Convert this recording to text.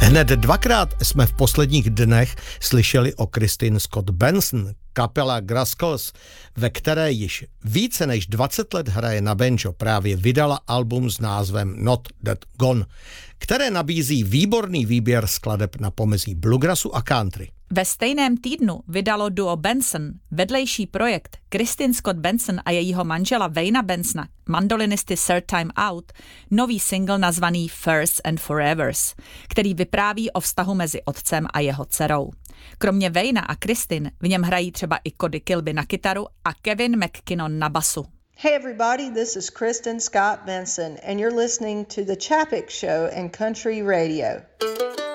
Hned dvakrát jsme v posledních dnech slyšeli o Christine Scott Benson, kapela Grascals, ve které již více než 20 let hraje na banjo, právě vydala album s názvem Not That Gone, které nabízí výborný výběr skladeb na pomezí bluegrassu a country. Ve stejném týdnu vydalo duo Benson, vedlejší projekt Christine Scott Benson a jejího manžela Wayna Bensona, mandolinisty Third Time Out, nový single nazvaný First and Forevers, který vypráví o vztahu mezi otcem a jeho dcerou. Kromě Wayna a Christine v něm hrají třeba i Cody Kilby na kytaru a Kevin McKinnon na basu. Hey everybody, this is Christine Scott Benson and you're listening to The Chapek Show and Country Radio.